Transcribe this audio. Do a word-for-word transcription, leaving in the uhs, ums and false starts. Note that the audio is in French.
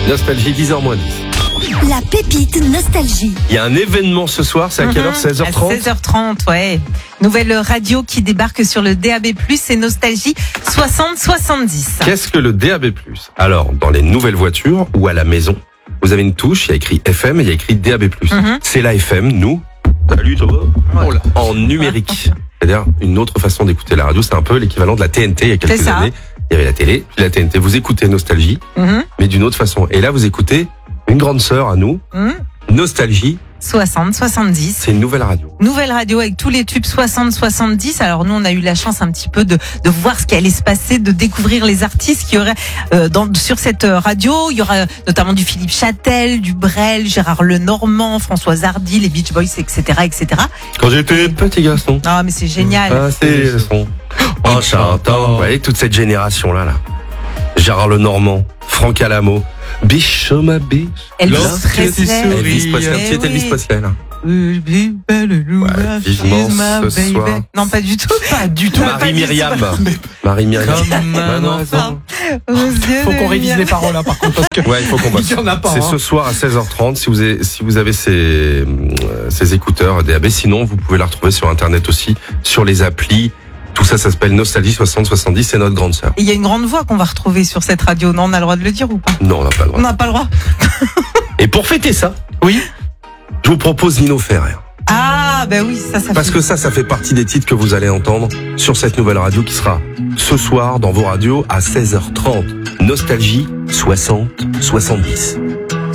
Nostalgie, dix heures moins dix. La pépite nostalgie. Il y a un événement ce soir, c'est à quelle heure? seize heures trente À seize heures trente, ouais. Nouvelle radio qui débarque sur le D A B plus, c'est Nostalgie soixante soixante-dix. Qu'est-ce que le D A B plus? Alors, dans les nouvelles voitures ou à la maison, vous avez une touche, il y a écrit F M et il y a écrit D A B plus. Mm-hmm. C'est la F M, nous, salut toi, ouais. En numérique. C'est-à-dire une autre façon d'écouter la radio, c'est un peu l'équivalent de la T N T il y a quelques années. Il y avait la télé, puis la T N T. Vous écoutez Nostalgie, mm-hmm. mais d'une autre façon. Et là, vous écoutez une grande sœur à nous, mmh. Nostalgie soixante soixante-dix. C'est une nouvelle radio. Nouvelle radio avec tous les tubes soixante soixante-dix. Alors nous, on a eu la chance un petit peu de, de voir ce qui allait se passer, de découvrir les artistes qui auraient euh, dans, sur cette radio. Il y aura notamment du Philippe Châtel, du Brel, Gérard Lenormand, Françoise Hardy, les Beach Boys, et cetera, et cetera. Quand j'étais petit garçon. Ah, mais c'est génial. Ah, c'est son. En chantant. Vous voyez toute cette génération là, là. Gérard Lenormand, Franck Alamo. Biche, ma biche. Elvis Presley. Elvis Presley. Eh C'est Elvis Presley, là. Ouais, vivement ce soir. Non, pas du tout. Pas du tout. Marie-Myriam. Marie-Myriam. Comme un oiseau. Faut qu'on révise les paroles, là, par contre, parce que. Ouais, il faut qu'on bosse. Il y en a pas. C'est hein. ce soir à seize heures trente, si vous avez, si vous avez ces, ces écouteurs D A B. Sinon, vous pouvez la retrouver sur Internet aussi, sur les applis. Tout ça, ça s'appelle Nostalgie soixante soixante-dix, c'est notre grande sœur. Il y a une grande voix qu'on va retrouver sur cette radio. Non, on a le droit de le dire ou pas? Non, on n'a pas le droit. On n'a pas le droit. Et pour fêter ça, oui, je vous propose Nino Ferrer. Ah, ben oui, ça, ça Parce fait... que ça, ça fait partie des titres que vous allez entendre sur cette nouvelle radio qui sera ce soir dans vos radios à seize heures trente. Nostalgie soixante soixante-dix.